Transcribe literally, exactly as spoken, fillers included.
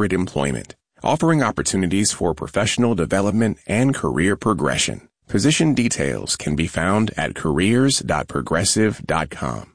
hybrid employment, offering opportunities for professional development and career progression. Position details can be found at careers dot progressive dot com.